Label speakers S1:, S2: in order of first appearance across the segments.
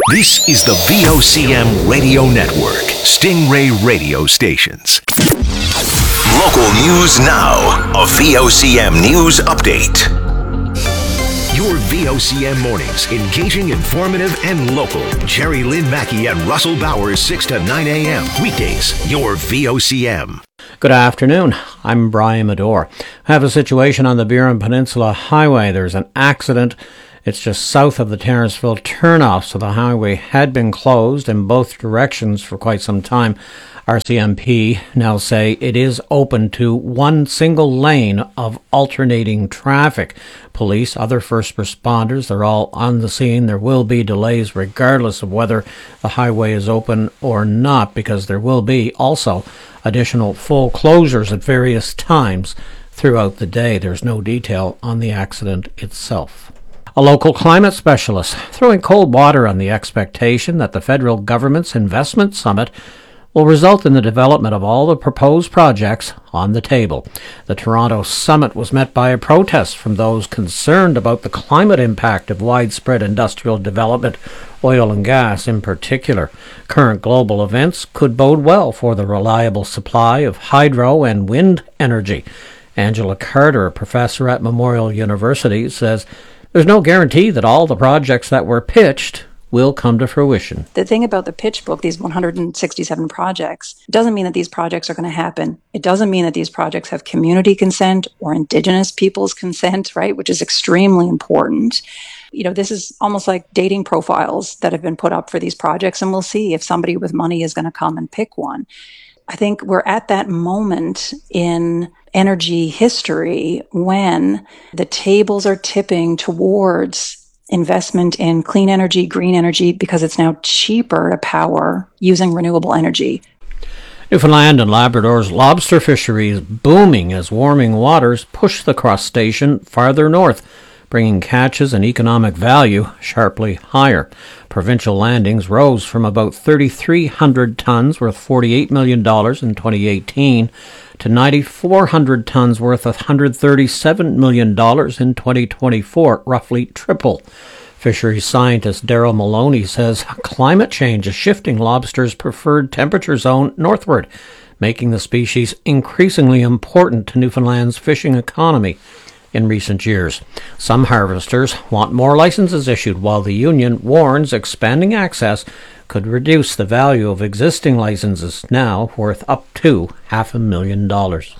S1: This is the VOCM Radio Network, Stingray Radio Stations. Local news now. A VOCM news update. Your VOCM mornings, engaging, informative, and local. Jerry Lynn Mackey and Russell Bowers, 6 to 9 a.m. Weekdays, your VOCM.
S2: Good afternoon. I'm Brian Medore. I have a situation on the Burin Peninsula Highway. There's an accident. It's just south of the Terranceville turnoff, so the highway had been closed in both directions for quite some time. RCMP now say it is open to one single lane of alternating traffic. Police, other first responders, they're all on the scene. There will be delays regardless of whether the highway is open or not, because there will be also additional full closures at various times throughout the day. There's no detail on the accident itself. A local climate specialist throwing cold water on the expectation that the federal government's investment summit will result in the development of all the proposed projects on the table. The Toronto summit was met by a protest from those concerned about the climate impact of widespread industrial development, oil and gas in particular. Current global events could bode well for the reliable supply of hydro and wind energy. Angela Carter, a professor at Memorial University, says there's no guarantee that all the projects that were pitched will come to fruition.
S3: The thing about the pitch book, these 167 projects, doesn't mean that these projects are going to happen. It doesn't mean that these projects have community consent or Indigenous people's consent, right, which is extremely important. You know, this is almost like dating profiles that have been put up for these projects, and we'll see if somebody with money is going to come and pick one. I think we're at that moment in energy history when the tables are tipping towards investment in clean energy, green energy, because it's now cheaper to power using renewable energy.
S2: Newfoundland and Labrador's lobster fishery is booming as warming waters push the crustacean farther north, bringing catches and economic value sharply higher. Provincial landings rose from about 3,300 tons worth $48 million in 2018 to 9,400 tons worth $137 million in 2024, roughly triple. Fisheries scientist Daryl Maloney says climate change is shifting lobster's preferred temperature zone northward, making the species increasingly important to Newfoundland's fishing economy in recent years. Some harvesters want more licenses issued, while the union warns expanding access could reduce the value of existing licenses, now worth up to $500,000.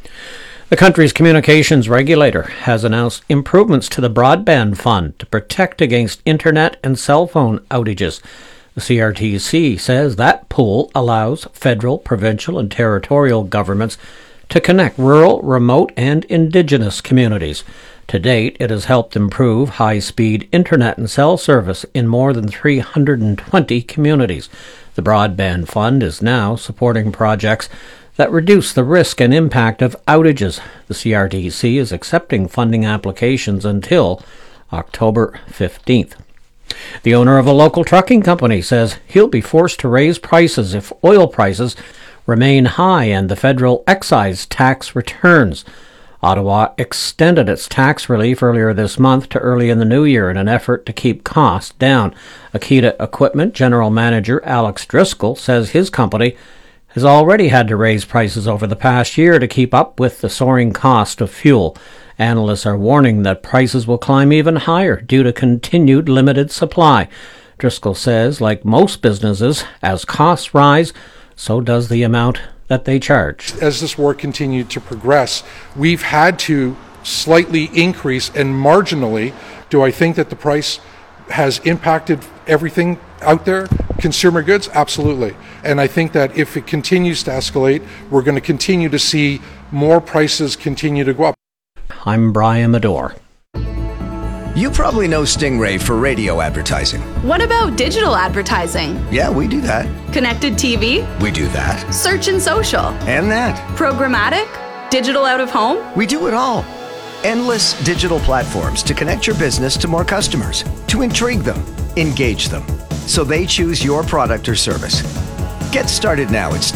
S2: The country's communications regulator has announced improvements to the broadband fund to protect against internet and cell phone outages. The CRTC says that pool allows federal, provincial, and territorial governments to connect rural, remote, and Indigenous communities. To date, it has helped improve high-speed internet and cell service in more than 320 communities. The Broadband Fund is now supporting projects that reduce the risk and impact of outages. The CRTC is accepting funding applications until October 15th. The owner of a local trucking company says he'll be forced to raise prices if oil prices remain high and the federal excise tax returns. Ottawa extended its tax relief earlier this month to early in the new year in an effort to keep costs down. Akita Equipment General Manager Alex Driscoll says his company has already had to raise prices over the past year to keep up with the soaring cost of fuel. Analysts are warning that prices will climb even higher due to continued limited supply. Driscoll says, like most businesses, as costs rise, so does the amount that they charge.
S4: As this war continued to progress, we've had to slightly increase, and marginally, do I think that the price has impacted everything out there? Consumer goods? Absolutely. And I think that if it continues to escalate, we're going to continue to see more prices continue to go up.
S2: I'm Brian Medore.
S5: You probably know Stingray for radio advertising.
S6: What about digital advertising?
S5: Yeah, we do that.
S6: Connected TV?
S5: We do that.
S6: Search and social?
S5: And that.
S6: Programmatic? Digital out of home?
S5: We do it all. Endless digital platforms to connect your business to more customers, to intrigue them, engage them, so they choose your product or service. Get started now at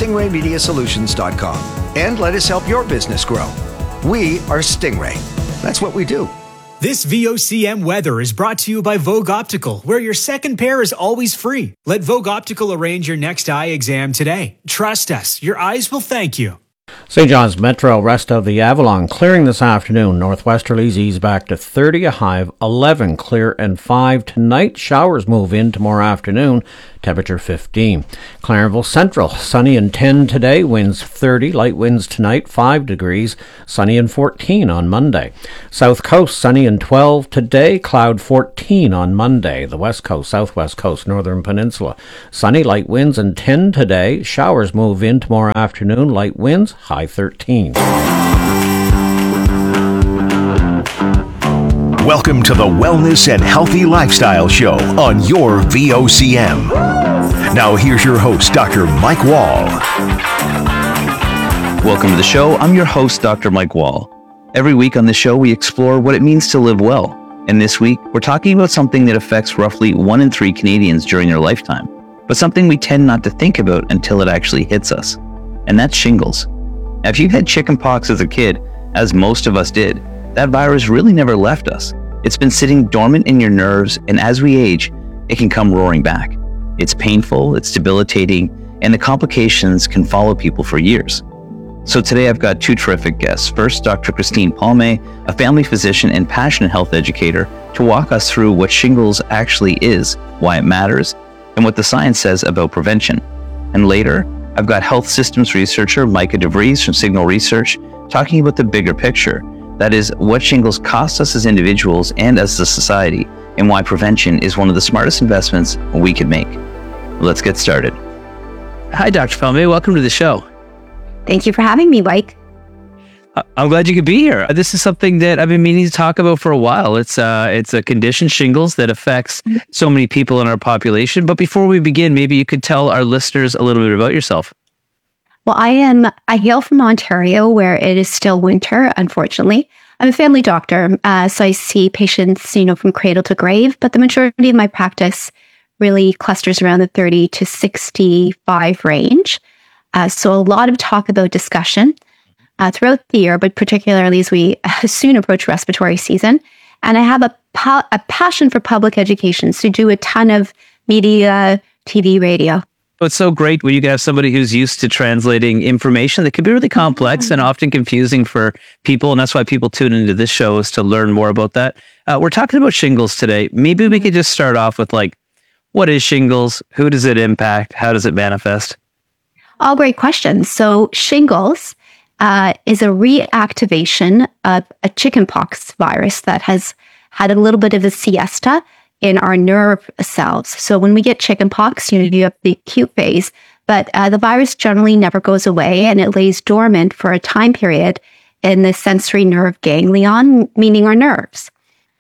S5: stingraymediasolutions.com and let us help your business grow. We are Stingray. That's what we do.
S7: This VOCM weather is brought to you by Vogue Optical, where your second pair is always free. Let Vogue Optical arrange your next eye exam today. Trust us, your eyes will thank you.
S2: St. John's Metro, rest of the Avalon, clearing this afternoon. Northwesterlies ease back to 30, a high of 11, clear and 5 tonight. Showers move in tomorrow afternoon, temperature 15. Clarenville Central, sunny and 10 today, winds 30, light winds tonight, 5 degrees, sunny and 14 on Monday. South Coast, sunny and 12 today, cloud 14 on Monday. The West Coast, Southwest Coast, Northern Peninsula, sunny, light winds and 10 today. Showers move in tomorrow afternoon, light winds, high 13.
S1: Welcome to the Wellness and Healthy Lifestyle Show on your VOCM. Now here's your host, Dr. Mike Wall.
S8: Welcome to the show. I'm your host, Dr. Mike Wall. Every week on the show, we explore what it means to live well. And this week, we're talking about something that affects roughly 1 in 3 Canadians during their lifetime, but something we tend not to think about until it actually hits us. And that's shingles. Now, if you had chickenpox as a kid, as most of us did, that virus really never left us. It's been sitting dormant in your nerves, and as we age, it can come roaring back. It's painful, it's debilitating, and the complications can follow people for years. So today I've got 2 terrific guests. First, Dr. Christine Palme, a family physician and passionate health educator, to walk us through what shingles actually is, why it matters, and what the science says about prevention. And later, I've got health systems researcher Micah DeVries from Signal Research talking about the bigger picture. That is, what shingles cost us as individuals and as a society, and why prevention is one of the smartest investments we could make. Let's get started. Hi, Dr. Palme. Welcome to the show.
S9: Thank you for having me, Mike.
S8: I'm glad you could be here. This is something that I've been meaning to talk about for a while. It's a condition, shingles, that affects so many people in our population. But before we begin, maybe you could tell our listeners a little bit about yourself.
S9: Well, I hail from Ontario, where it is still winter, unfortunately. I'm a family doctor, so I see patients, from cradle to grave, but the majority of my practice really clusters around the 30 to 65 range. So a lot of talk about discussion throughout the year, but particularly as we soon approach respiratory season. And I have a passion for public education, so do a ton of media, TV, radio.
S8: It's so great when you have somebody who's used to translating information that can be really complex and often confusing for people. And that's why people tune into this show, is to learn more about that. We're talking about shingles today. Maybe we could just start off with what is shingles? Who does it impact? How does it manifest?
S9: All great questions. So shingles is a reactivation of a chickenpox virus that has had a little bit of a siesta in our nerve cells. So when we get chickenpox, you have the acute phase, but the virus generally never goes away, and it lays dormant for a time period in the sensory nerve ganglion, meaning our nerves.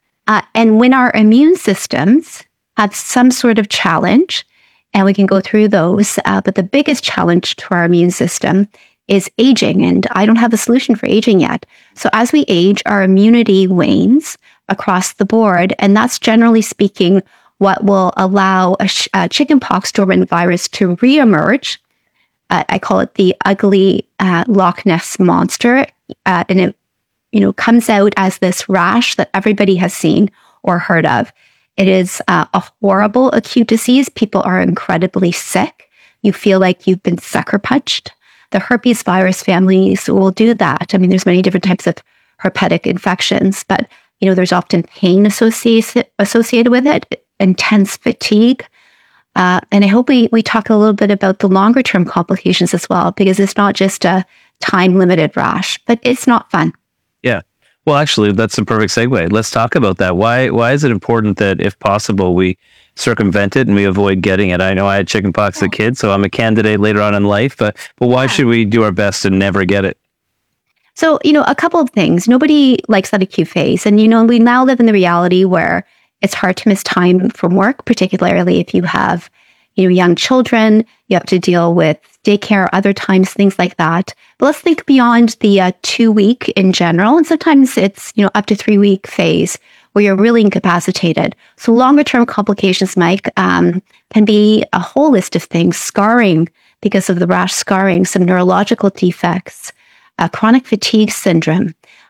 S9: And when our immune systems have some sort of challenge, and we can go through those, but the biggest challenge to our immune system is aging, and I don't have a solution for aging yet. So as we age, our immunity wanes across the board, and that's generally speaking what will allow a chickenpox dormant virus to reemerge. I call it the ugly Loch Ness monster, and it comes out as this rash that everybody has seen or heard of. It is a horrible acute disease. People are incredibly sick. You feel like you've been sucker punched. The herpes virus families will do that. I mean, there's many different types of herpetic infections, but there's often pain associated with it, intense fatigue. And I hope we talk a little bit about the longer term complications as well, because it's not just a time limited rash, but it's not fun.
S8: Yeah. Well, actually, that's a perfect segue. Let's talk about that. Why is it important that, if possible, we circumvent it and we avoid getting it? I know I had chickenpox as a kid, so I'm a candidate later on in life, but why should we do our best to never get it?
S9: So, a couple of things. Nobody likes that acute phase. And, we now live in the reality where it's hard to miss time from work, particularly if you have, young children. You have to deal with daycare, other times, things like that. But let's think beyond the 2 week in general. And sometimes it's, up to 3 week phase where you're really incapacitated. So longer term complications, Mike, can be a whole list of things: scarring because of the rash scarring, some neurological defects, chronic fatigue syndrome,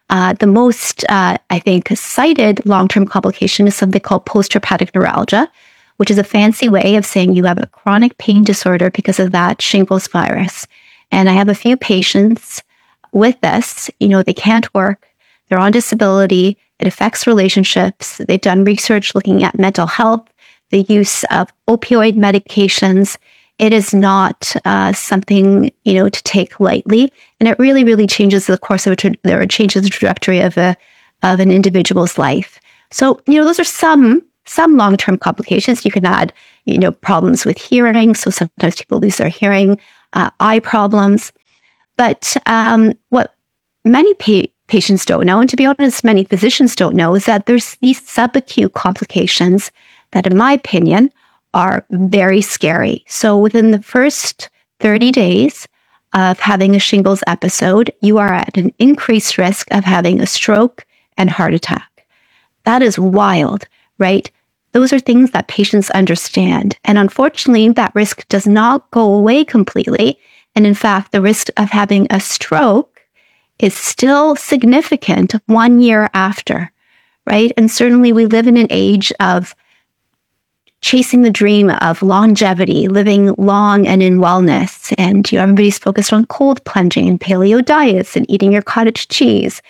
S9: The most, I think, cited long-term complication is something called postherpetic neuralgia, which is a fancy way of saying you have a chronic pain disorder because of that shingles virus. And I have a few patients with this. They can't work. They're on disability. It affects relationships. They've done research looking at mental health, the use of opioid medications. It is not something, to take lightly. And it really, really changes the course of or changes the trajectory of an individual's life. So, those are some long-term complications. You can add, problems with hearing. So sometimes people lose their hearing, eye problems. But what many patients don't know, and to be honest, many physicians don't know, is that there's these subacute complications that, in my opinion, are very scary. So within the first 30 days of having a shingles episode, you are at an increased risk of having a stroke and heart attack. That is wild, right? Those are things that patients understand. And unfortunately, that risk does not go away completely. And in fact, the risk of having a stroke is still significant 1 year after, right? And certainly we live in an age of chasing the dream of longevity, living long and in wellness. And everybody's focused on cold plunging and paleo diets and eating your cottage cheese.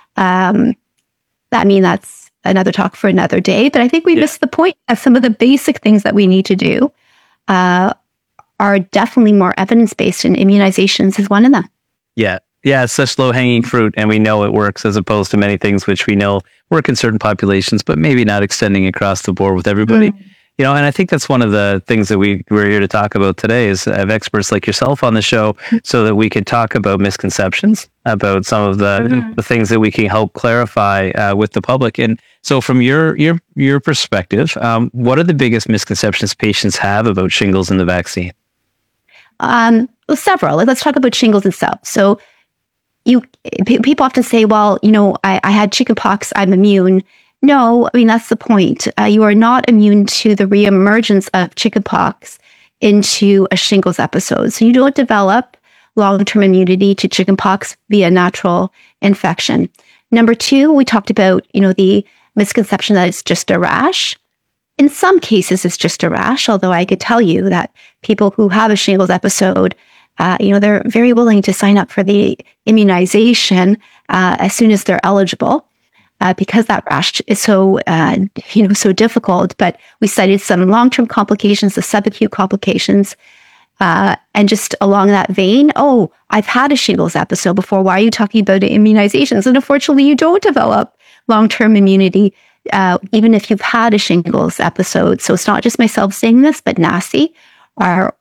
S9: That's another talk for another day. But I think we missed the point of some of the basic things that we need to do are definitely more evidence-based, and immunizations is one of them.
S8: Yeah, it's such low-hanging fruit, and we know it works, as opposed to many things which we know work in certain populations, but maybe not extending across the board with everybody. And I think that's one of the things that we're here to talk about today, is have experts like yourself on the show so that we can talk about misconceptions, about some of the things that we can help clarify with the public. And so from your perspective, what are the biggest misconceptions patients have about shingles and the vaccine?
S9: Several. Let's talk about shingles itself. So people often say, well, I had chickenpox, I'm immune. No, that's the point. You are not immune to the reemergence of chickenpox into a shingles episode. So you don't develop long-term immunity to chickenpox via natural infection. Number two, we talked about, the misconception that it's just a rash. In some cases, it's just a rash, although I could tell you that people who have a shingles episode, they're very willing to sign up for the immunization as soon as they're eligible. Because that rash is so difficult. But we cited some long-term complications, the subacute complications, and just along that vein, I've had a shingles episode before. Why are you talking about immunizations? And unfortunately, you don't develop long-term immunity, even if you've had a shingles episode. So it's not just myself saying this, but NACI, our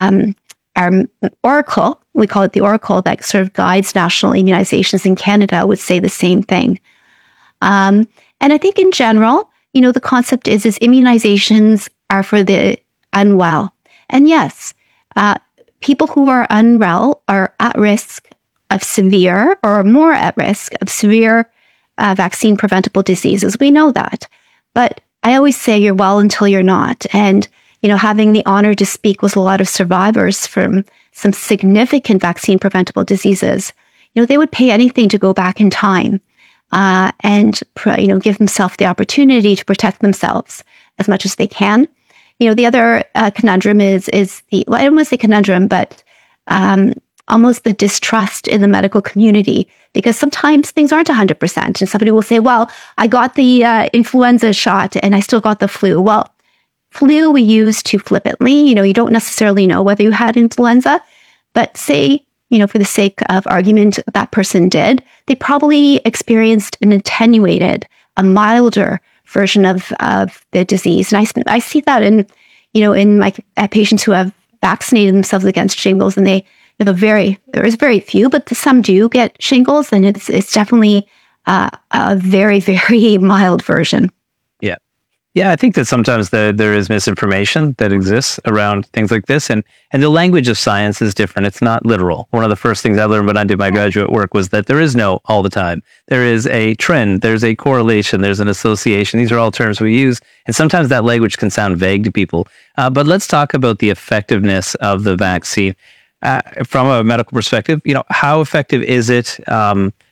S9: oracle, we call it the oracle that sort of guides national immunizations in Canada, would say the same thing. And I think in general, the concept is immunizations are for the unwell. And yes, people who are unwell are at risk of severe or more at risk of severe vaccine preventable diseases. We know that. But I always say you're well until you're not. And, having the honor to speak with a lot of survivors from some significant vaccine preventable diseases, they would pay anything to go back in time. And give themselves the opportunity to protect themselves as much as they can. The other conundrum is I don't want to say conundrum, but almost the distrust in the medical community, because sometimes things aren't 100%. And somebody will say, well, I got the influenza shot and I still got the flu. Well, flu we use too flippantly. You don't necessarily know whether you had influenza, but say, for the sake of argument, that person did, they probably experienced an attenuated, a milder version of the disease. And I see that in my patients who have vaccinated themselves against shingles, and there is very few, but some do get shingles, and it's definitely a very, very mild version.
S8: Yeah, I think that sometimes there is misinformation that exists around things like this, and the language of science is different. It's not literal. One of the first things I learned when I did my graduate work was that there is no all the time. There is a trend, there's a correlation, there's an association. These are all terms we use, and sometimes that language can sound vague to people. But let's talk about the effectiveness of the vaccine. From a medical perspective, how effective is it?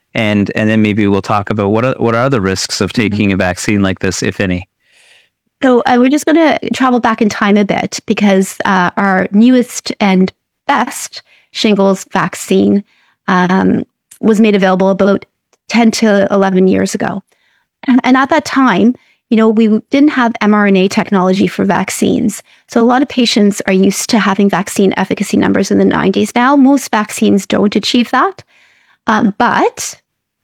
S8: And then maybe we'll talk about what are the risks of taking a vaccine like this, if any.
S9: So we're just going to travel back in time a bit because our newest and best shingles vaccine was made available about 10 to 11 years ago. And at that time, we didn't have mRNA technology for vaccines. So a lot of patients are used to having vaccine efficacy numbers in the 90s. Now, most vaccines don't achieve that. But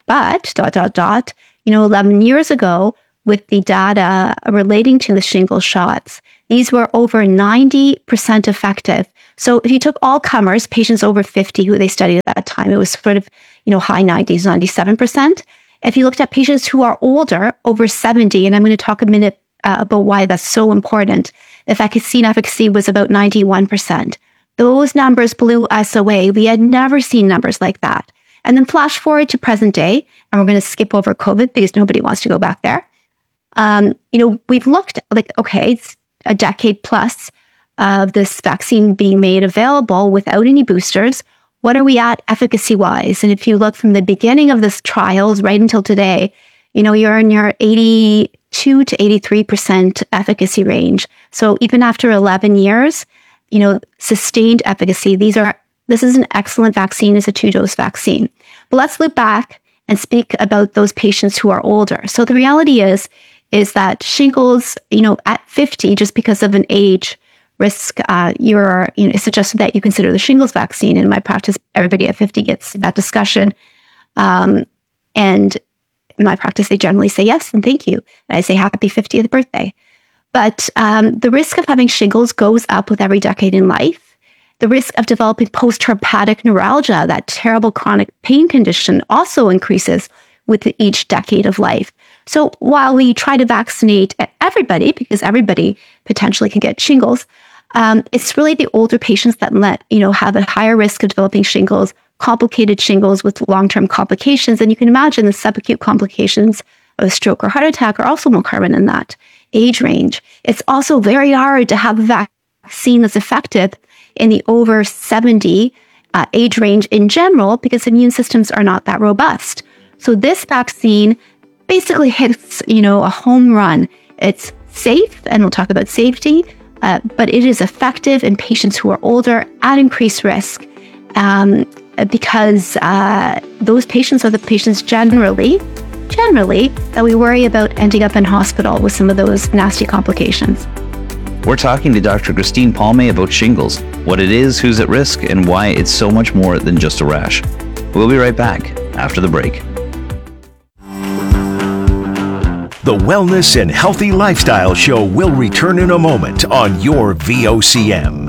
S9: 11 years ago, with the data relating to the shingle shots, these were over 90% effective. So if you took all comers, patients over 50 who they studied at that time, it was sort of, high 90s, 97%. If you looked at patients who are older, over 70, and I'm going to talk a minute about why that's so important, the vaccine efficacy was about 91%. Those numbers blew us away. We had never seen numbers like that. And then flash forward to present day, and we're going to skip over COVID because nobody wants to go back there. We've looked okay, it's a decade plus of this vaccine being made available without any boosters. What are we at efficacy-wise? And if you look from the beginning of this trials right until today, you're in your 82 to 83% efficacy range. So even after 11 years, sustained efficacy. This is an excellent vaccine. It's a 2-dose vaccine. But let's look back and speak about those patients who are older. So the reality is that shingles, at 50, just because of an age risk, it's suggested that you consider the shingles vaccine. In my practice, everybody at 50 gets that discussion. And in my practice, they generally say yes and thank you. And I say happy 50th birthday. But the risk of having shingles goes up with every decade in life. The risk of developing post-herpetic neuralgia, that terrible chronic pain condition, also increases with each decade of life. So while we try to vaccinate everybody, because everybody potentially can get shingles, it's really the older patients that have a higher risk of developing shingles, complicated shingles with long-term complications. And you can imagine the subacute complications of a stroke or heart attack are also more common in that age range. It's also very hard to have a vaccine that's effective in the over 70 age range in general, because immune systems are not that robust. So this vaccine basically hits, a home run. It's safe, and we'll talk about safety, but it is effective in patients who are older at increased risk, because those patients are the patients generally that we worry about ending up in hospital with some of those nasty complications.
S8: We're talking to Dr. Christine Palme about shingles, what it is, who's at risk, and why it's so much more than just a rash. We'll be right back after the break.
S1: The Wellness and Healthy Lifestyle Show will return in a moment on your VOCM.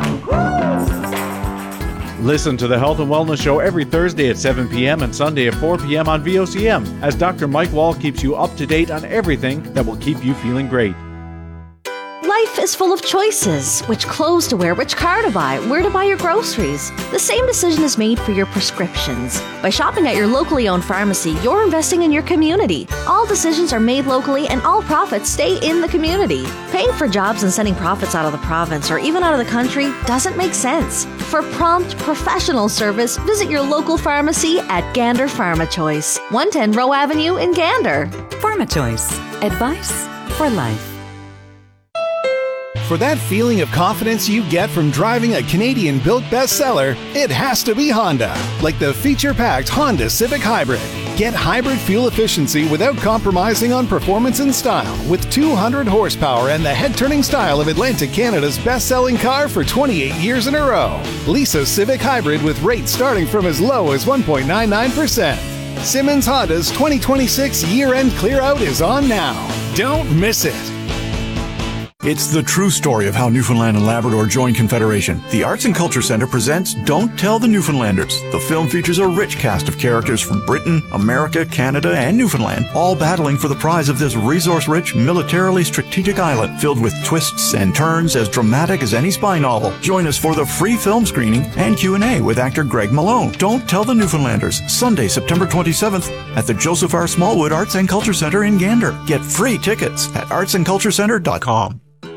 S10: Listen to the Health and Wellness Show every Thursday at 7 p.m. and Sunday at 4 p.m. on VOCM, as Dr. Mike Wall keeps you up to date on everything that will keep you feeling great.
S11: Life is full of choices. Which clothes to wear, which car to buy, where to buy your groceries. The same decision is made for your prescriptions. By shopping at your locally owned pharmacy, you're investing in your community. All decisions are made locally and all profits stay in the community. Paying for jobs and sending profits out of the province or even out of the country doesn't make sense. For prompt, professional service, visit your local pharmacy at Gander Pharma Choice, 110 Rowe Avenue in Gander.
S12: Pharma Choice. Advice for life.
S13: For that feeling of confidence you get from driving a Canadian-built bestseller, it has to be Honda. Like the feature-packed Honda Civic Hybrid. Get hybrid fuel efficiency without compromising on performance and style with 200 horsepower and the head-turning style of Atlantic Canada's best-selling car for 28 years in a row. Lease a Civic Hybrid with rates starting from as low as 1.99%. Simmons Honda's 2026 year-end clear-out is on now. Don't miss it.
S14: It's the true story of how Newfoundland and Labrador joined Confederation. The Arts and Culture Centre presents Don't Tell the Newfoundlanders. The film features a rich cast of characters from Britain, America, Canada, and Newfoundland, all battling for the prize of this resource-rich, militarily strategic island filled with twists and turns as dramatic as any spy novel. Join us for the free film screening and Q&A with actor Greg Malone. Don't Tell the Newfoundlanders, Sunday, September 27th at the Joseph R. Smallwood Arts and Culture Centre in Gander. Get free tickets at artsandculturecenter.com.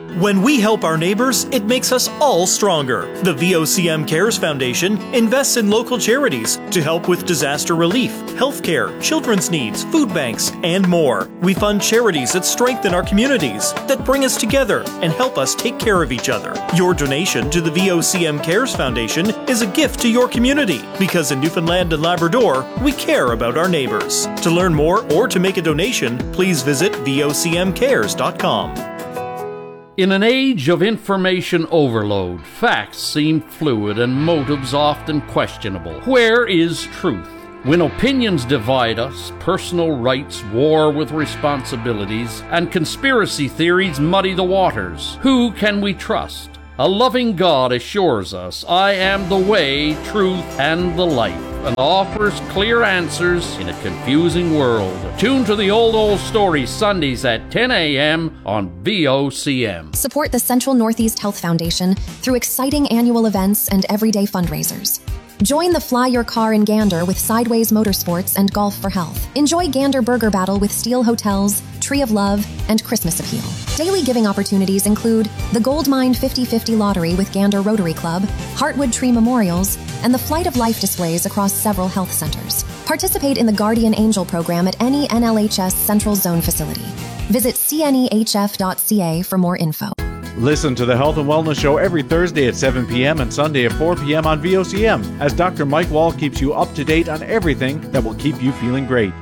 S15: When we help our neighbors, it makes us all stronger. The VOCM Cares Foundation invests in local charities to help with disaster relief, healthcare, children's needs, food banks, and more. We fund charities that strengthen our communities, that bring us together and help us take care of each other. Your donation to the VOCM Cares Foundation is a gift to your community, because in Newfoundland and Labrador, we care about our neighbors. To learn more or to make a donation, please visit vocmcares.com.
S16: In an age of information overload, facts seem fluid and motives often questionable. Where is truth? When opinions divide us, personal rights war with responsibilities, and conspiracy theories muddy the waters, who can we trust? A loving God assures us, I am the way, truth, and the life, and offers clear answers in a confusing world. Tune to the Old Story Sundays at 10 a.m. on VOCM.
S17: Support the Central Northeast Health Foundation through exciting annual events and everyday fundraisers. Join the Fly Your Car in Gander with Sideways Motorsports and Golf for Health. Enjoy Gander Burger Battle with Steel Hotels, Tree of Love, and Christmas Appeal. Daily giving opportunities include the Gold Mine 50/50 Lottery with Gander Rotary Club, Heartwood Tree Memorials, and the Flight of Life displays across several health centers. Participate in the Guardian Angel program at any NLHS Central Zone facility. Visit cnehf.ca for more info.
S10: Listen to the Health and Wellness Show every Thursday at 7 p.m. and Sunday at 4 p.m. on VOCM, as Dr. Mike Wall keeps you up to date on everything that will keep you feeling great.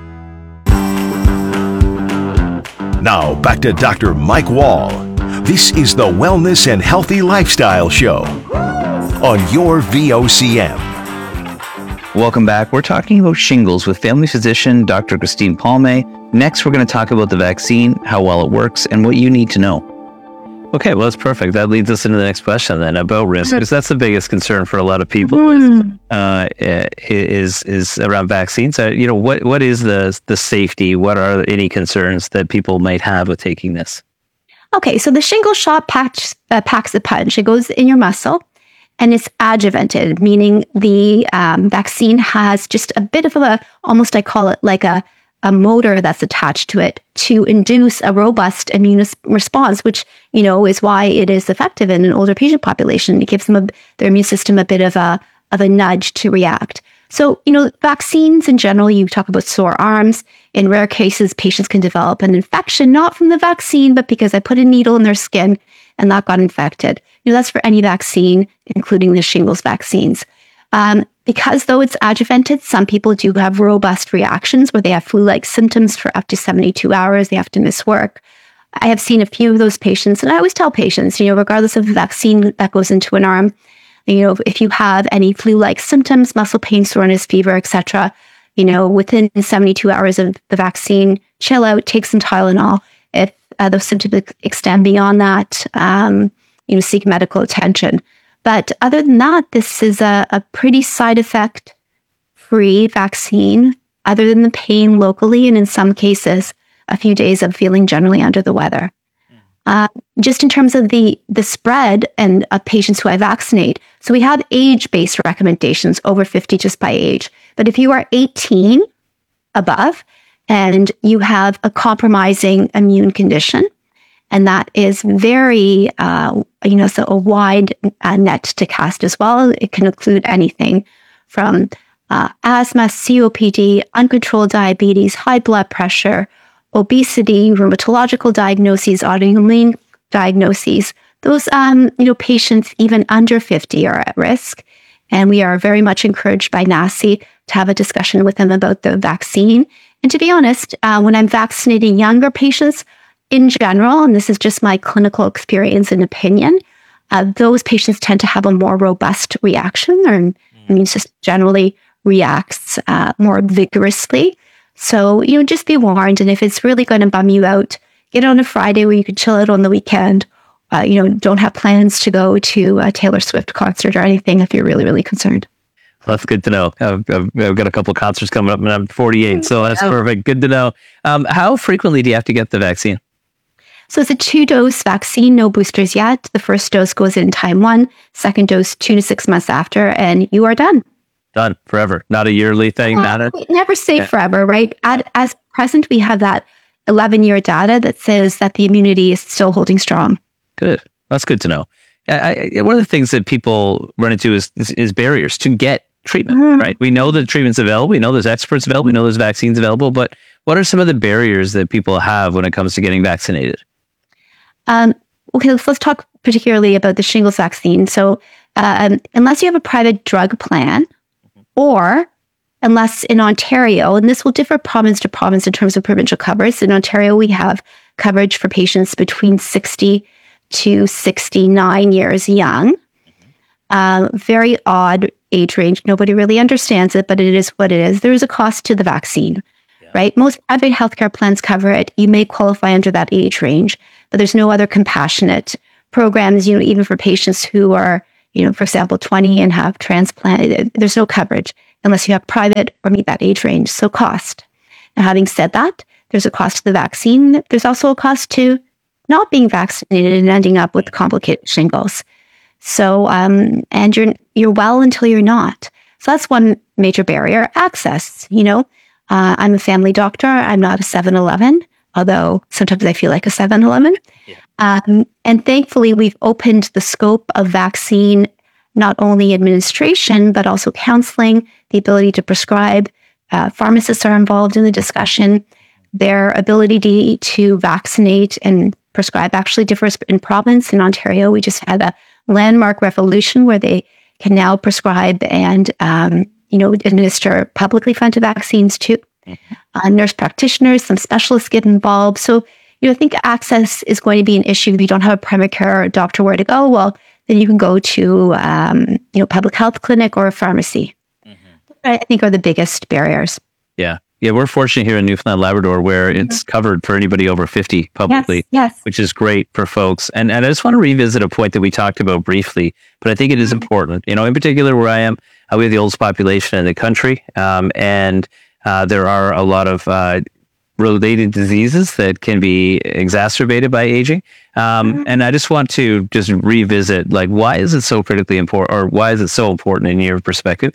S1: Now, back to Dr. Mike Wall. This is the Wellness and Healthy Lifestyle Show on your VOCM.
S8: Welcome back. We're talking about shingles with family physician Dr. Christine Palme. Next, we're going to talk about the vaccine, how well it works, and what you need to know. Okay, well, that's perfect. That leads us into the next question then about risk, because that's the biggest concern for a lot of people is around vaccines. What is the safety? What are any concerns that people might have with taking this?
S9: Okay, so the shingle shot packs a punch. It goes in your muscle, and it's adjuvanted, meaning the vaccine has just a bit of almost I call it like a motor that's attached to it to induce a robust immune response, which, is why it is effective in an older patient population. It gives them their immune system a bit of a nudge to react. So, vaccines in general, you talk about sore arms. In rare cases, patients can develop an infection, not from the vaccine, but because I put a needle in their skin and that got infected. That's for any vaccine, including the shingles vaccines. Because though it's adjuvanted, some people do have robust reactions where they have flu-like symptoms for up to 72 hours. They have to miss work. I have seen a few of those patients, and I always tell patients, regardless of the vaccine that goes into an arm, if you have any flu-like symptoms, muscle pain, soreness, fever, etc., within 72 hours of the vaccine, chill out, take some Tylenol. If those symptoms extend beyond that, seek medical attention. But other than that, this is a pretty side effect-free vaccine, other than the pain locally, and in some cases, a few days of feeling generally under the weather. Just in terms of the spread and of patients who I vaccinate, so we have age-based recommendations over 50 just by age. But if you are 18 above and you have a compromising immune condition, and that is very, so a wide net to cast as well. It can include anything from asthma, COPD, uncontrolled diabetes, high blood pressure, obesity, rheumatological diagnoses, autoimmune diagnoses. Those, patients even under 50 are at risk. And we are very much encouraged by NACI to have a discussion with them about the vaccine. And to be honest, when I'm vaccinating younger patients, in general, and this is just my clinical experience and opinion, those patients tend to have a more robust reaction. Their immune system generally reacts more vigorously. So, just be warned. And if it's really going to bum you out, get on a Friday where you can chill out on the weekend. Don't have plans to go to a Taylor Swift concert or anything if you're really, really concerned.
S8: Well, that's good to know. I've got a couple of concerts coming up and I'm 48, so that's perfect. Good to know. How frequently do you have to get the vaccine?
S9: So it's a 2-dose vaccine, no boosters yet. The first dose goes in time 1, second dose 2 to 6 months after, and you are done.
S8: Done forever. Not a yearly thing.
S9: Never say forever, right? As present, we have that 11-year data that says that the immunity is still holding strong.
S8: Good. That's good to know. One of the things that people run into is barriers to get treatment, right? We know that treatment's available. We know there's experts available. We know there's vaccines available. But what are some of the barriers that people have when it comes to getting vaccinated?
S9: Okay, let's talk particularly about the shingles vaccine. So unless you have a private drug plan, or unless in Ontario, and this will differ province to province in terms of provincial coverage. In Ontario, we have coverage for patients between 60 to 69 years young. Very odd age range. Nobody really understands it, but it is what it is. There is a cost to the vaccine, right? Most private healthcare plans cover it. You may qualify under that age range, but there's no other compassionate programs, even for patients who are, for example, 20 and have transplant. There's no coverage unless you have private or meet that age range. So cost. Now, having said that, there's a cost to the vaccine. There's also a cost to not being vaccinated and ending up with complicated shingles. So, and you're well until you're not. So that's one major barrier. Access, I'm a family doctor. I'm not a 7-Eleven, although sometimes I feel like a 7-Eleven. And thankfully, we've opened the scope of vaccine, not only administration, but also counseling, the ability to prescribe. Pharmacists are involved in the discussion. Their ability to vaccinate and prescribe actually differs in province. In Ontario, we just had a landmark revolution where they can now prescribe and administer publicly funded vaccines too. Nurse practitioners, some specialists get involved. So, I think access is going to be an issue. If you don't have a primary care doctor where to go, well, then you can go to, public health clinic or a pharmacy. I think are the biggest barriers.
S8: Yeah. Yeah, we're fortunate here in Newfoundland, Labrador, where it's covered for anybody over 50 publicly,
S9: yes.
S8: Which is great for folks. And I just want to revisit a point that we talked about briefly, but I think it is important. In particular, where I am, we have the oldest population in the country, and there are a lot of related diseases that can be exacerbated by aging. And I just want to revisit, why is it so critically important, or why is it so important in your perspective,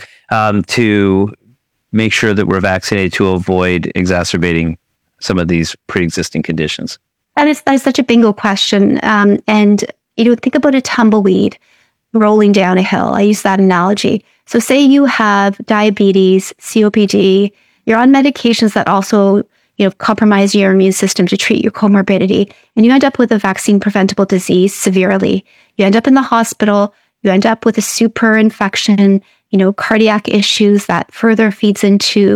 S8: to make sure that we're vaccinated to avoid exacerbating some of these pre-existing conditions?
S9: That is such a bingo question. And, think about a tumbleweed rolling down a hill. I use that analogy. So say you have diabetes, COPD, you're on medications that also, compromise your immune system to treat your comorbidity, and you end up with a vaccine preventable disease severely. You end up in the hospital, you end up with a super infection, cardiac issues that further feeds into,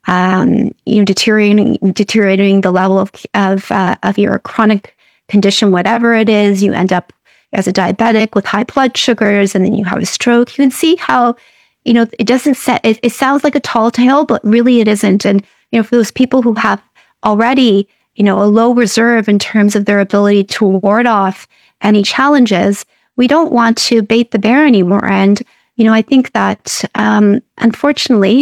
S9: deteriorating the level of your chronic condition, whatever it is. You end up as a diabetic with high blood sugars, and then you have a stroke. You can see how, it doesn't it sounds like a tall tale, but really it isn't. And, for those people who have already, a low reserve in terms of their ability to ward off any challenges, we don't want to bait the bear anymore. And, I think that, unfortunately,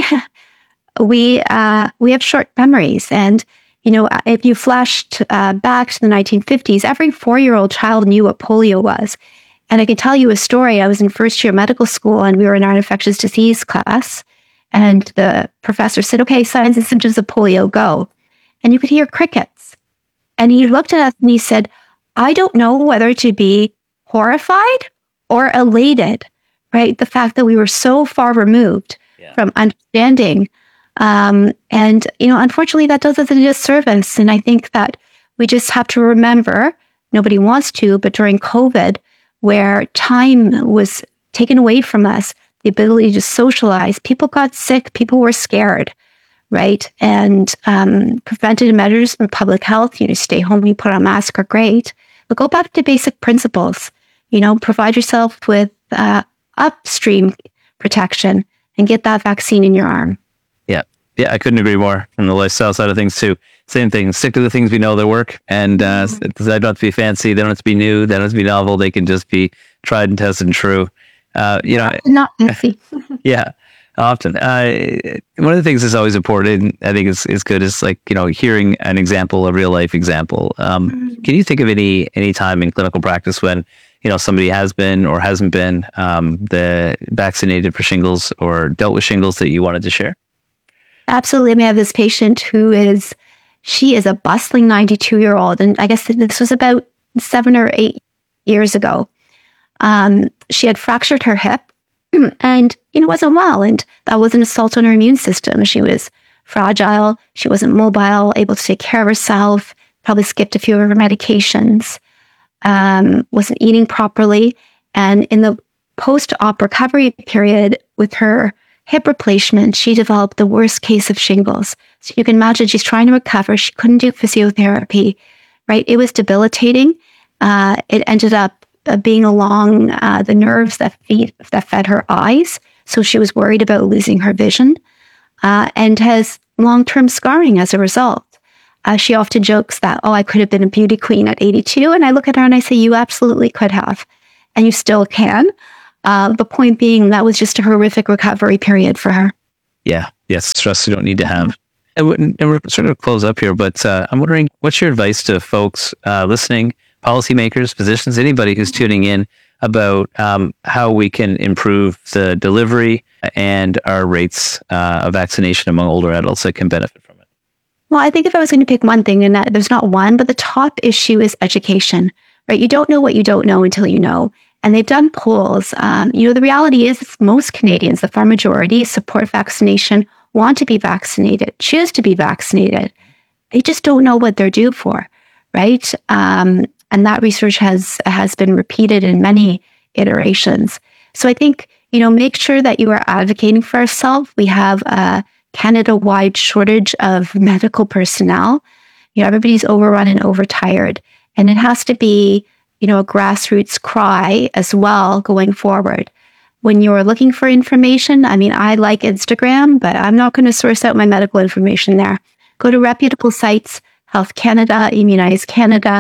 S9: we have short memories. And, if you flashed back to the 1950s, every 4-year-old child knew what polio was. And I can tell you a story. I was in first year medical school, and we were in our infectious disease class. And the professor said, okay, signs and symptoms of polio, go. And you could hear crickets. And he looked at us and he said, I don't know whether to be horrified or elated, right? The fact that we were so far removed from understanding. And, unfortunately, that does us a disservice. And I think that we just have to remember, nobody wants to, but during COVID, where time was taken away from us, the ability to socialize, people got sick, people were scared, right? And preventative measures from public health, stay home, you put on a mask are great, but go back to basic principles, provide yourself with upstream protection and get that vaccine in your arm.
S8: Yeah, I couldn't agree more. From the lifestyle side of things too. Same thing. Stick to the things we know that work, and they don't have to be fancy. They don't have to be new. They don't have to be novel. They can just be tried and tested and true.
S9: Not fancy.
S8: Yeah, often. One of the things that's always important, I think is good, is hearing an example, a real life example. Can you think of any time in clinical practice when somebody has been or hasn't been vaccinated for shingles or dealt with shingles that you wanted to share?
S9: Absolutely. I mean, I have this patient she is a bustling 92-year-old. And I guess this was about 7 or 8 years ago. She had fractured her hip and, wasn't well. And that was an assault on her immune system. She was fragile. She wasn't mobile, able to take care of herself, probably skipped a few of her medications, wasn't eating properly. And in the post-op recovery period with her hip replacement, she developed the worst case of shingles. So you can imagine she's trying to recover. She couldn't do physiotherapy, right? It was debilitating. It ended up being along the nerves that fed her eyes. So she was worried about losing her vision and has long-term scarring as a result. She often jokes that, I could have been a beauty queen at 82. And I look at her and I say, you absolutely could have. And you still can. The point being, that was just a horrific recovery period for her.
S8: Yeah. Yes. Stress you don't need to have. And we're sort of close up here, but I'm wondering, what's your advice to folks listening, policymakers, physicians, anybody who's tuning in about how we can improve the delivery and our rates of vaccination among older adults that can benefit from it?
S9: Well, I think if I was going to pick one thing, and there's not one, but the top issue is education, right? You don't know what you don't know until you know. And they've done polls. The reality is most Canadians, the far majority, support vaccination, want to be vaccinated, choose to be vaccinated. They just don't know what they're due for, right? And that research has been repeated in many iterations. So I think, make sure that you are advocating for yourself. We have a Canada-wide shortage of medical personnel. Everybody's overrun and overtired. And it has to be a grassroots cry as well going forward. When you're looking for information, I like Instagram, but I'm not going to source out my medical information there. Go to reputable sites, Health Canada, Immunize Canada.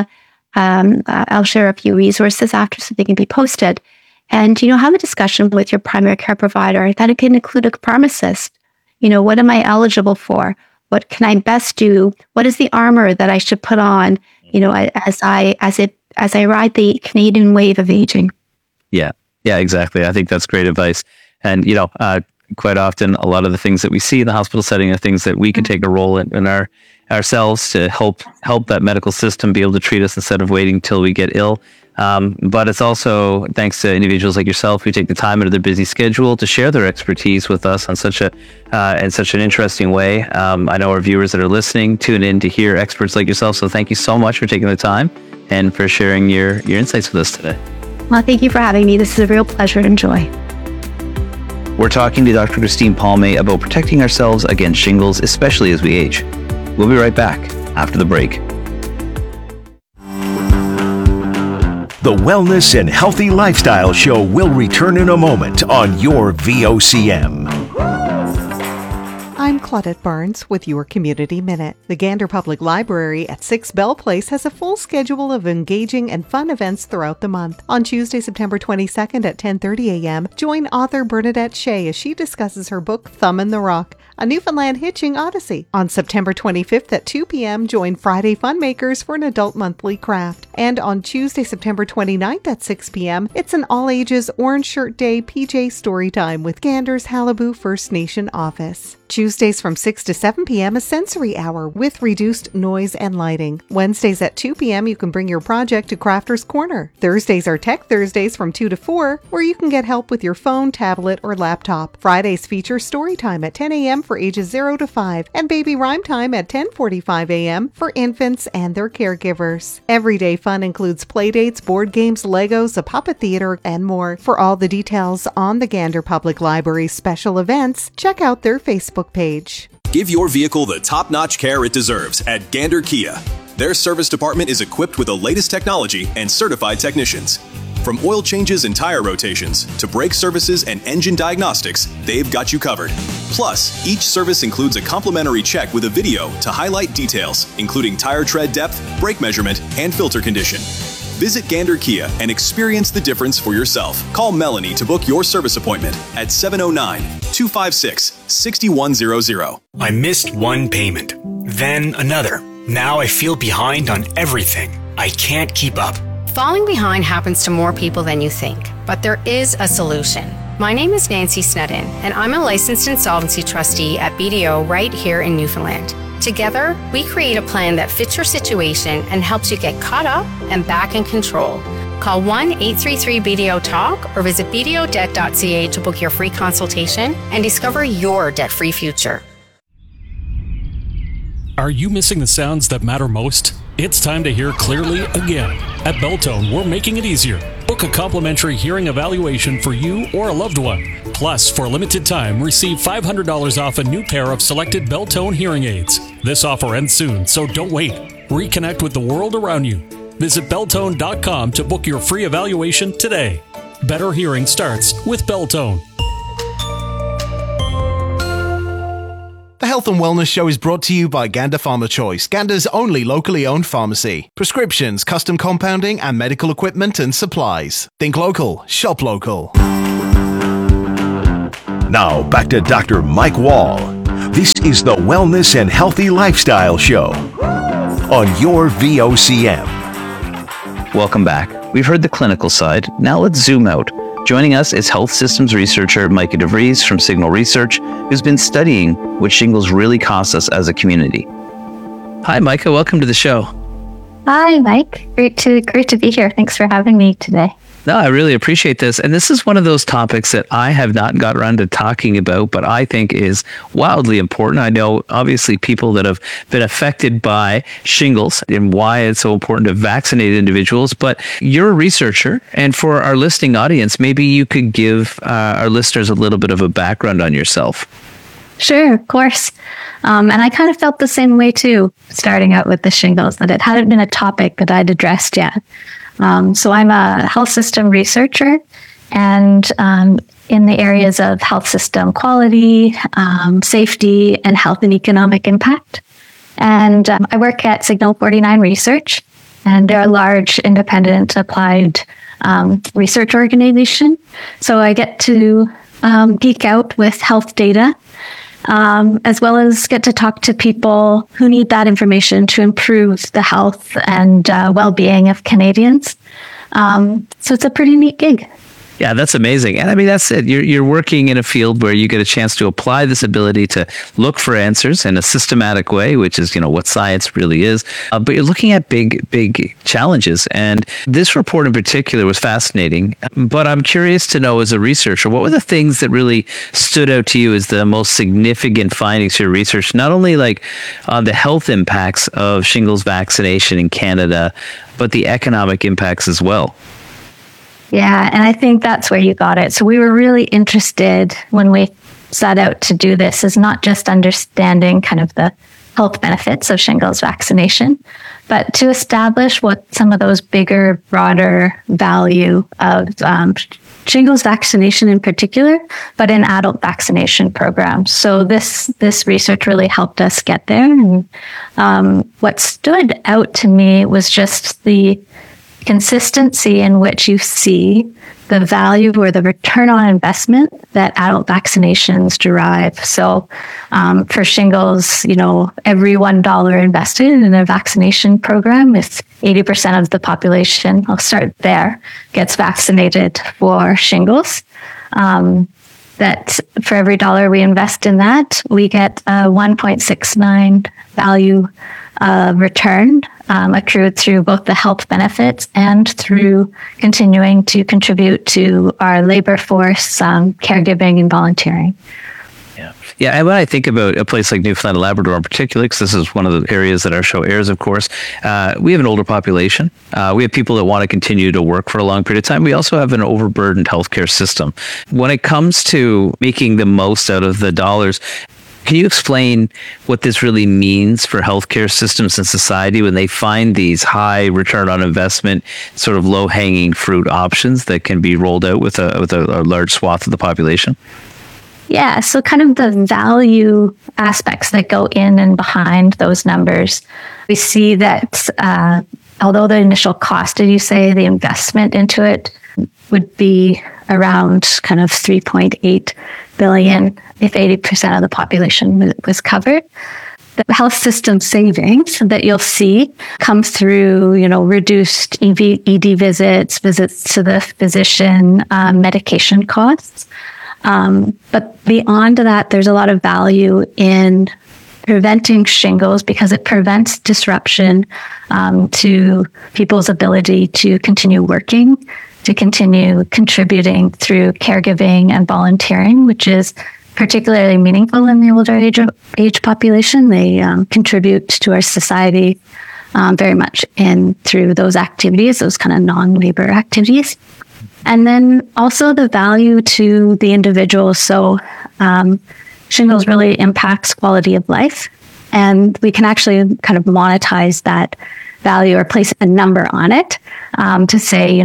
S9: I'll share a few resources after so they can be posted. And, have a discussion with your primary care provider. That it can include a pharmacist. What am I eligible for? What can I best do? What is the armor that I should put on, as I ride the Canadian wave of aging? Yeah, exactly. I think that's great advice. And, quite often, a lot of the things that we see in the hospital setting are things that we can take a role in ourselves to help that medical system be able to treat us instead of waiting till we get ill. But it's also thanks to individuals like yourself who take the time out of their busy schedule to share their expertise with us on such an interesting way. I know our viewers that are listening tune in to hear experts like yourself. So thank you so much for taking the time and for sharing your insights with us today. Well, thank you for having me. This is a real pleasure and joy.
S8: We're talking to Dr. Christine Palme about protecting ourselves against shingles, especially as we age. We'll be right back after the break.
S1: The Wellness and Healthy Lifestyle Show will return in a moment on your VOCM.
S18: I'm Claudette Barnes with your Community Minute. The Gander Public Library at 6 Bell Place has a full schedule of engaging and fun events throughout the month. On Tuesday, September 22nd at 10:30 a.m., join author Bernadette Shea as she discusses her book, Thumb in the Rock, a Newfoundland hitching odyssey. On September 25th at 2 p.m., join Friday Funmakers for an adult monthly craft. And on Tuesday, September 29th at 6 p.m., it's an all-ages Orange Shirt Day PJ Storytime with Gander's Halibu First Nation office. Tuesdays from 6 to 7 p.m. a sensory hour with reduced noise and lighting. Wednesdays at 2 p.m. you can bring your project to Crafter's Corner. Thursdays are Tech Thursdays from 2 to 4, where you can get help with your phone, tablet, or laptop. Fridays feature Storytime at 10 a.m. for ages 0 to 5 and Baby Rhyme Time at 10:45 a.m. for infants and their caregivers. Everyday fun includes playdates, board games, Legos, a puppet theater, and more. For all the details on the Gander Public Library special events, check out their Facebook page.
S19: Give your vehicle the top-notch care it deserves at Gander Kia. Their service department is equipped with the latest technology and certified technicians. From oil changes and tire rotations to brake services and engine diagnostics, they've got you covered. Plus, each service includes a complimentary check with a video to highlight details, including tire tread depth, brake measurement, and filter condition. Visit Gander Kia and experience the difference for yourself. Call Melanie to book your service appointment at 709-256-6100.
S20: I missed one payment, then another. Now I feel behind on everything. I can't keep up.
S21: Falling behind happens to more people than you think, but there is a solution. My name is Nancy Snedden, and I'm a licensed insolvency trustee at BDO right here in Newfoundland. Together, we create a plan that fits your situation and helps you get caught up and back in control. Call 1-833-BDO-TALK or visit bdodebt.ca to book your free consultation and discover your debt-free future.
S3: Are you missing the sounds that matter most? It's time to hear clearly again. At Beltone, we're making it easier. Book a complimentary hearing evaluation for you or a loved one. Plus, for a limited time, receive $500 off a new pair of selected Beltone hearing aids. This offer ends soon, so don't wait. Reconnect with the world around you. Visit Beltone.com to book your free evaluation today. Better hearing starts with Beltone.
S13: The Health and Wellness Show is brought to you by Gander Pharma Choice, Gander's only locally owned pharmacy. Prescriptions, custom compounding, and medical equipment and supplies. Think local, shop local.
S1: Now back to Dr. Mike Wall. This is the Wellness and Healthy Lifestyle Show on your VOCM.
S8: Welcome back. We've heard the clinical side. Now let's zoom out. Joining us is health systems researcher Micah DeVries from Signal Research, who's been studying what shingles really cost us as a community. Hi, Micah. Welcome to the show.
S9: Hi, Mike. Great to be here. Thanks for having me today.
S8: No, I really appreciate this. And this is one of those topics that I have not got around to talking about, but I think is wildly important. I know, obviously, people that have been affected by shingles and why it's so important to vaccinate individuals. But you're a researcher. And for our listening audience, maybe you could give our listeners a little bit of a background on yourself.
S9: Sure, of course. And I kind of felt the same way, too, starting out with the shingles, that it hadn't been a topic that I'd addressed yet. So I'm a health system researcher, and in the areas of health system quality, safety, and health and economic impact. And I work at Signal 49 Research, and they're a large independent applied research organization. So I get to geek out with health data, as well as get to talk to people who need that information to improve the health and well-being of Canadians. So it's a pretty neat gig.
S8: Yeah, that's amazing. And I mean, that's it. You're working in a field where you get a chance to apply this ability to look for answers in a systematic way, which is, what science really is. But you're looking at big challenges. And this report in particular was fascinating. But I'm curious to know, as a researcher, what were the things that really stood out to you as the most significant findings for your research, not only like on the health impacts of shingles vaccination in Canada, but the economic impacts as well?
S9: Yeah, and I think that's where you got it. So we were really interested when we set out to do this, is not just understanding kind of the health benefits of shingles vaccination, but to establish what some of those bigger, broader value of shingles vaccination in particular, but in adult vaccination programs. So this research really helped us get there. And what stood out to me was just the consistency in which you see the value or the return on investment that adult vaccinations derive. So for shingles, every $1 invested in a vaccination program, if 80% of the population, I'll start there, gets vaccinated for shingles, that for every dollar we invest in that, we get a 1.69 value return accrued through both the health benefits and through continuing to contribute to our labor force, caregiving, and volunteering.
S8: Yeah, and when I think about a place like Newfoundland and Labrador in particular, because this is one of the areas that our show airs, of course, we have an older population. We have people that want to continue to work for a long period of time. We also have an overburdened healthcare system. When it comes to making the most out of the dollars, can you explain what this really means for healthcare systems and society when they find these high return on investment, sort of low-hanging fruit options that can be rolled out with a large swath of the population?
S9: Yeah, so kind of the value aspects that go in and behind those numbers. We see that although the initial cost, did you say the investment into it would be around kind of $3.8 billion if 80% of the population was covered. The health system savings that you'll see come through, reduced ED visits to the physician, medication costs. But beyond that, there's a lot of value in preventing shingles because it prevents disruption to people's ability to continue working, to continue contributing through caregiving and volunteering, which is particularly meaningful in the older age population. They contribute to our society very much through those activities, those kind of non-labor activities. And then also the value to the individual. So shingles really impacts quality of life, and we can actually kind of monetize that value or place a number on it to say,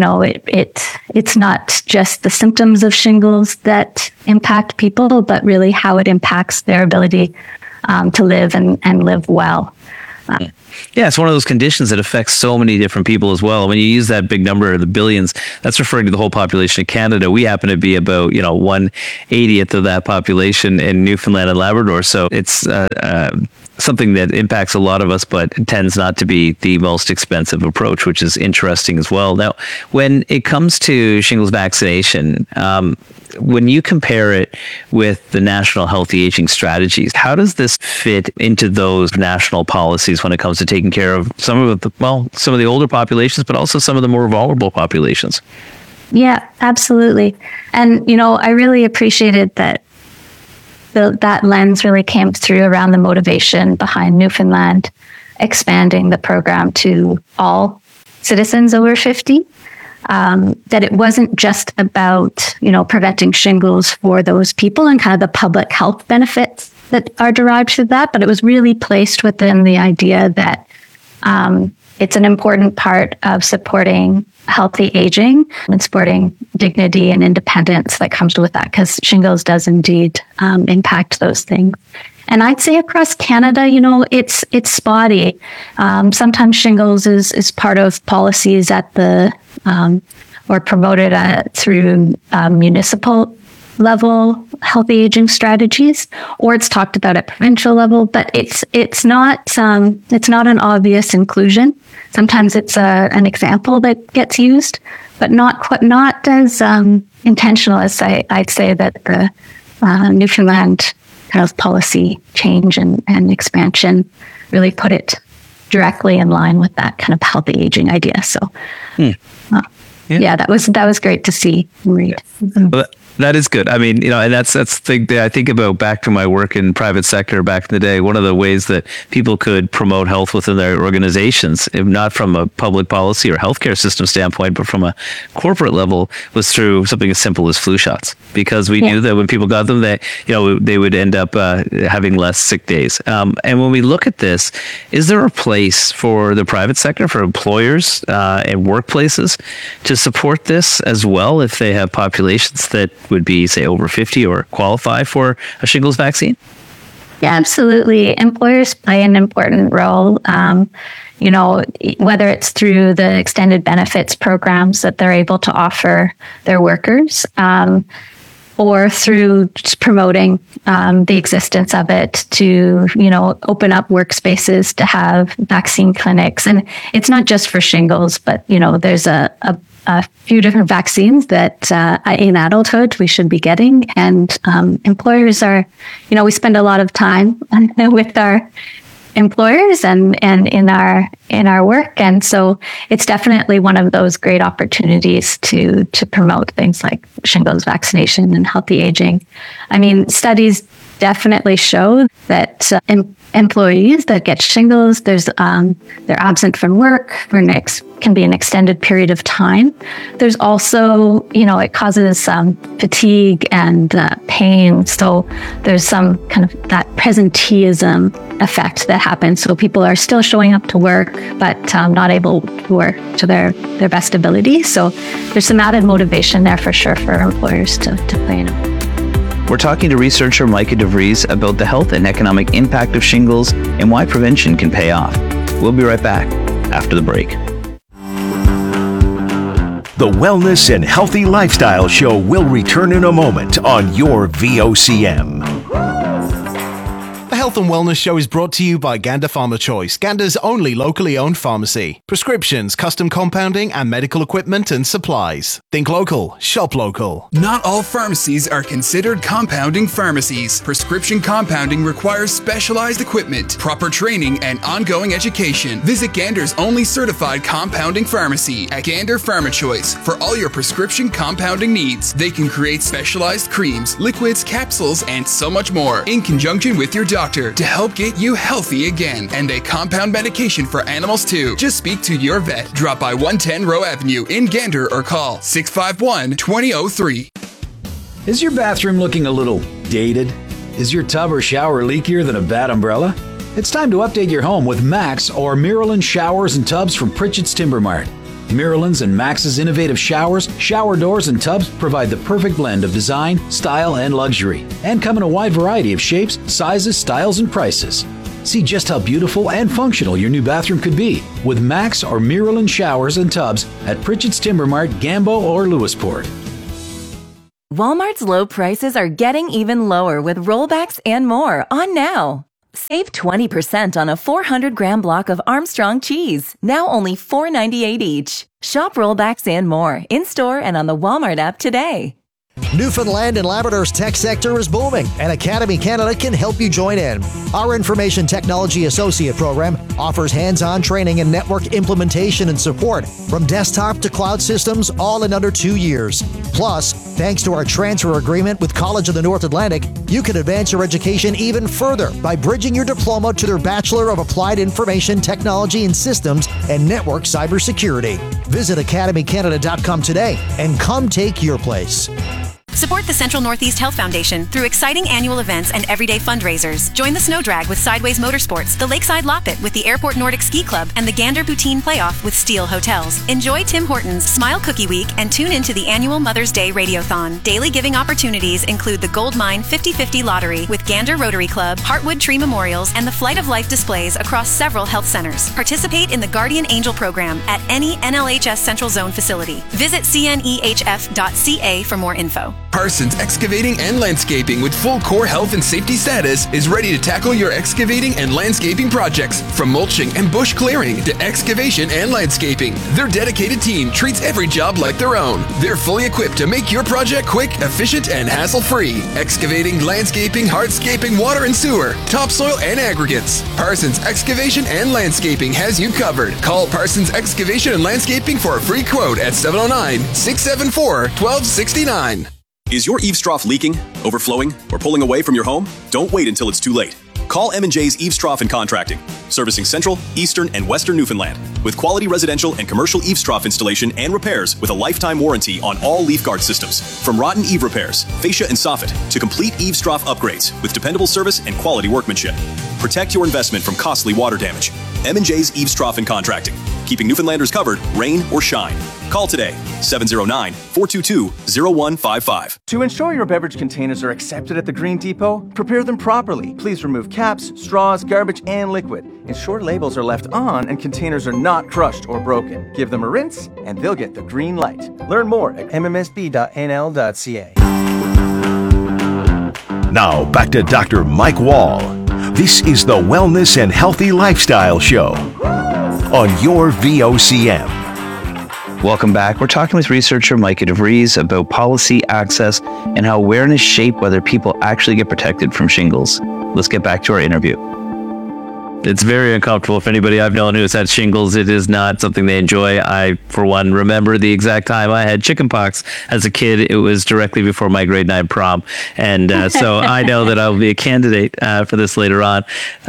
S9: it's not just the symptoms of shingles that impact people, but really how it impacts their ability to live and live well.
S8: Yeah, it's one of those conditions that affects so many different people as well. When you use that big number, the billions, that's referring to the whole population of Canada. We happen to be about 1/80th of that population in Newfoundland and Labrador. So it's something that impacts a lot of us, but tends not to be the most expensive approach, which is interesting as well. Now, when it comes to shingles vaccination, when you compare it with the National Healthy Aging Strategies, how does this fit into those national policies when it comes to taking care of some of the older populations, but also some of the more vulnerable populations?
S9: Yeah, absolutely. And, I really appreciated that that lens really came through around the motivation behind Newfoundland expanding the program to all citizens over 50. That it wasn't just about, preventing shingles for those people and kind of the public health benefits that are derived from that, but it was really placed within the idea that it's an important part of supporting healthy aging and supporting dignity and independence that comes with that, because shingles does indeed impact those things. And I'd say across Canada, it's spotty. Sometimes shingles is part of policies at the or promoted through municipal level healthy aging strategies, or it's talked about at provincial level. But it's not an obvious inclusion. Sometimes it's an example that gets used, but not as intentional as I'd say that the Newfoundland kind of policy change and expansion really put it directly in line with that kind of healthy aging idea. So, yeah, that was great to see and read.
S8: Well, that is good. I mean, and that's the thing that I think about back to my work in private sector back in the day. One of the ways that people could promote health within their organizations, if not from a public policy or healthcare system standpoint, but from a corporate level, was through something as simple as flu shots. Because we knew that when people got them, they would end up having less sick days. And when we look at this, is there a place for the private sector, for employers and workplaces to support this as well if they have populations that would be, say, over 50 or qualify for a shingles vaccine?
S9: Yeah, absolutely. Employers play an important role. Whether it's through the extended benefits programs that they're able to offer their workers, or through just promoting the existence of it to, open up workspaces to have vaccine clinics. And it's not just for shingles, but, there's a few different vaccines that in adulthood we should be getting. And employers are, we spend a lot of time with our employers and in our work. And so it's definitely one of those great opportunities to promote things like shingles vaccination and healthy aging. I mean, studies definitely show that employees that get shingles, they're absent from work can be an extended period of time. There's also, it causes fatigue and pain. So there's some kind of that presenteeism effect that happens. So people are still showing up to work, but not able to work to their best ability. So there's some added motivation there for sure for employers to play in it.
S8: We're talking to researcher Micah DeVries about the health and economic impact of shingles and why prevention can pay off. We'll be right back after the break.
S1: The Wellness and Healthy Lifestyle Show will return in a moment on your VOCM.
S13: The Health and Wellness Show is brought to you by Gander Pharma Choice, Gander's only locally owned pharmacy. Prescriptions, custom compounding, and medical equipment and supplies. Think local, shop local.
S4: Not all pharmacies are considered compounding pharmacies. Prescription compounding requires specialized equipment, proper training, and ongoing education. Visit Gander's only certified compounding pharmacy at Gander Pharma Choice for all your prescription compounding needs. They can create specialized creams, liquids, capsules, and so much more in conjunction with your doctor to help get you healthy again. And they compound medication for animals too. Just speak to your vet. Drop by 110 Rowe Avenue in Gander or call 651-2003.
S22: Is your bathroom looking a little dated? Is your tub or shower leakier than a bad umbrella? It's time to update your home with Max or Miralyn showers and tubs from Pritchett's Timber Mart. Miralyn's and Max's innovative showers, shower doors, and tubs provide the perfect blend of design, style, and luxury, and come in a wide variety of shapes, sizes, styles, and prices. See just how beautiful and functional your new bathroom could be with Max or Miralyn showers and tubs at Pritchett's Timber Mart, Gambo, or Lewisport.
S23: Walmart's low prices are getting even lower with rollbacks and more on now. Save 20% on a 400-gram block of Armstrong cheese, now only $4.98 each. Shop rollbacks and more in-store and on the Walmart app today.
S24: Newfoundland and Labrador's tech sector is booming, and Academy Canada can help you join in. Our Information Technology Associate program offers hands-on training in network implementation and support, from desktop to cloud systems, all in under 2 years. Plus, thanks to our transfer agreement with College of the North Atlantic, you can advance your education even further by bridging your diploma to their Bachelor of Applied Information Technology and Systems and Network Cybersecurity. Visit academycanada.com today and come take your place.
S25: Support the Central Northeast Health Foundation through exciting annual events and everyday fundraisers. Join the Snow Drag with Sideways Motorsports, the Lakeside Loppet with the Airport Nordic Ski Club, and the Gander Poutine Playoff with Steel Hotels. Enjoy Tim Hortons Smile Cookie Week and tune into the annual Mother's Day Radiothon. Daily giving opportunities include the Gold Mine 50/50 Lottery with Gander Rotary Club, Heartwood Tree Memorials, and the Flight of Life displays across several health centers. Participate in the Guardian Angel program at any NLHS Central Zone facility. Visit cnehf.ca for more info.
S4: Parsons Excavating and Landscaping with full core health and safety status is ready to tackle your excavating and landscaping projects, from mulching and bush clearing to excavation and landscaping. Their dedicated team treats every job like their own. They're fully equipped to make your project quick, efficient, and hassle-free. Excavating, landscaping, hardscaping, water and sewer, topsoil, and aggregates. Parsons Excavation and Landscaping has you covered. Call Parsons Excavation and Landscaping for a free quote at 709-674-1269.
S19: Is your eaves trough leaking, overflowing, or pulling away from your home? Don't wait until it's too late. Call M&J's Eaves Trough and Contracting, servicing Central, Eastern, and Western Newfoundland, with quality residential and commercial eaves trough installation and repairs with a lifetime warranty on all leaf guard systems. From rotten eave repairs, fascia and soffit, to complete eaves trough upgrades with dependable service and quality workmanship. Protect your investment from costly water damage. M&J's Eaves Trough and Contracting, keeping Newfoundlanders covered, rain or shine. Call today, 709-422-0155.
S26: To ensure your beverage containers are accepted at the Green Depot, prepare them properly. Please remove caps, straws, garbage, and liquid. Ensure labels are left on and containers are not crushed or broken. Give them a rinse, and they'll get the green light. Learn more at mmsb.nl.ca.
S1: Now, back to Dr. Mike Wall. This is the Wellness and Healthy Lifestyle Show on your VOCM.
S8: Welcome back. We're talking with researcher Micah DeVries about policy, access, and how awareness shape whether people actually get protected from shingles. Let's get back to our interview. It's very uncomfortable. If anybody I've known who has had shingles, it is not something they enjoy. I, for one, remember the exact time I had chickenpox as a kid. It was directly before my grade 9 prom. And so I know that I'll be a candidate for this later on.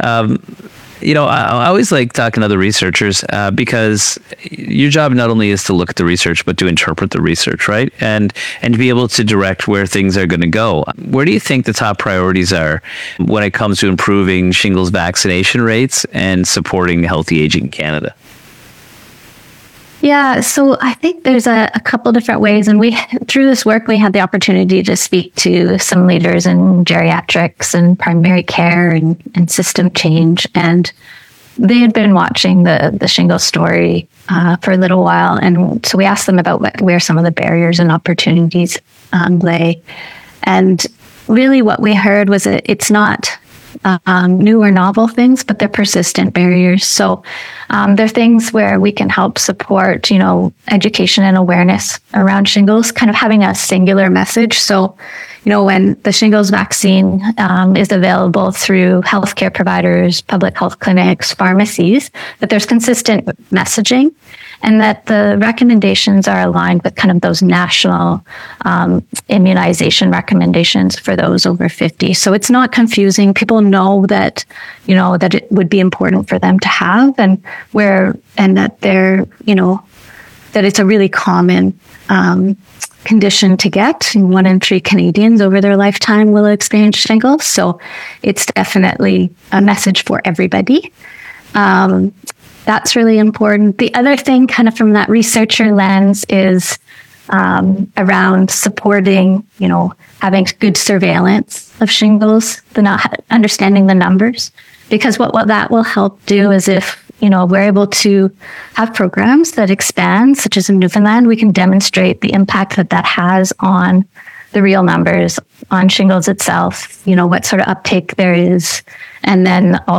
S8: I always like talking to other researchers because your job not only is to look at the research, but to interpret the research, right? And to be able to direct where things are going to go. Where do you think the top priorities are when it comes to improving shingles vaccination rates and supporting healthy aging in Canada?
S9: Yeah, so I think there's a couple different ways. And through this work, we had the opportunity to speak to some leaders in geriatrics and primary care and system change. And they had been watching the shingles story for a little while. And so we asked them about where some of the barriers and opportunities lay. And really what we heard was that it's not
S2: new or novel things, but they're persistent barriers. So they're things where we can help support, education and awareness around shingles, kind of having a singular message. So, when the shingles vaccine is available through healthcare providers, public health clinics, pharmacies, that there's consistent messaging, and that the recommendations are aligned with kind of those national immunization recommendations for those over 50. So it's not confusing. People know that, that it would be important for them to have, and that they're, that it's a really common condition to get. 1 in 3 Canadians over their lifetime will experience shingles. So it's definitely a message for everybody. That's really important. The other thing, kind of from that researcher lens, is around supporting, having good surveillance of shingles, understanding the numbers. Because what that will help do is if, we're able to have programs that expand, such as in Newfoundland, we can demonstrate the impact that has on the real numbers, on shingles itself, what sort of uptake there is, and then also